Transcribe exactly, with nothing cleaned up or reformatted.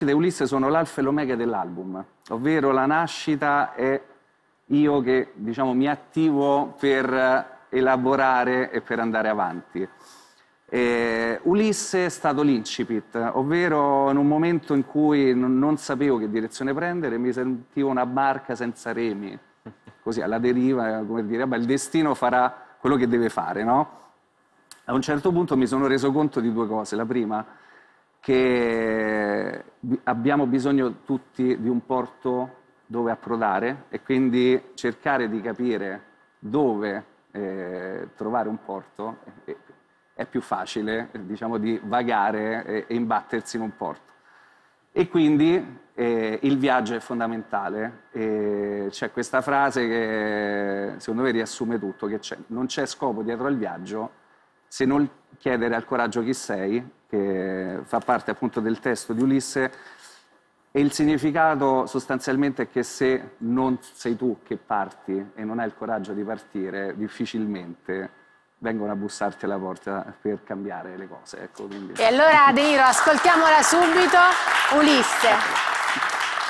e Ulisse sono l'alfa e l'omega dell'album, ovvero la nascita è io che, diciamo, mi attivo per elaborare e per andare avanti. Eh, Ulisse è stato l'incipit, ovvero in un momento in cui non, non sapevo che direzione prendere, mi sentivo una barca senza remi, così alla deriva, come dire, vabbè, il destino farà quello che deve fare, no? A un certo punto mi sono reso conto di due cose. La prima, che abbiamo bisogno tutti di un porto dove approdare e quindi cercare di capire dove eh, trovare un porto eh, è più facile, diciamo, di vagare e, e imbattersi in un porto. E quindi eh, il viaggio è fondamentale. C'è questa frase che secondo me riassume tutto, che non c'è scopo dietro al viaggio se non chiedere al coraggio chi sei, che fa parte appunto del testo di Ulisse, e il significato sostanzialmente è che se non sei tu che parti e non hai il coraggio di partire, difficilmente vengono a bussarti alla porta per cambiare le cose. Ecco, quindi... E allora De Niro, ascoltiamola subito, Ulisse.